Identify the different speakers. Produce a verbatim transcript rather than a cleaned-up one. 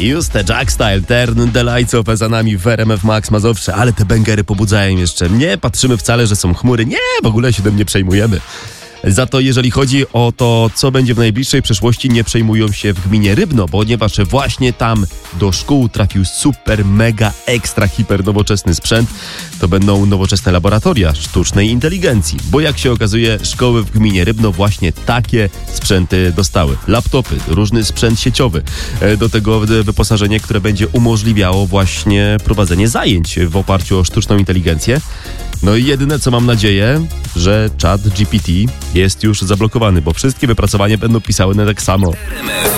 Speaker 1: Just the Jack Style, Turn the Lights Off za nami w R M F Max Mazowsze, ale te bęgery pobudzają jeszcze. Nie patrzymy wcale, że są chmury, nie, w ogóle się tym nie przejmujemy. Za to jeżeli chodzi o to, co będzie w najbliższej przyszłości, nie przejmują się w gminie Rybno, ponieważ właśnie tam do szkół trafił super, mega, ekstra, hiper nowoczesny sprzęt. To będą nowoczesne laboratoria sztucznej inteligencji, bo jak się okazuje, szkoły w gminie Rybno właśnie takie sprzęty dostały. Laptopy, różny sprzęt sieciowy, do tego wyposażenie, które będzie umożliwiało właśnie prowadzenie zajęć w oparciu o sztuczną inteligencję. No i jedyne, co mam nadzieję, że czat G P T jest już zablokowany, bo wszystkie wypracowania będą pisały na tak samo.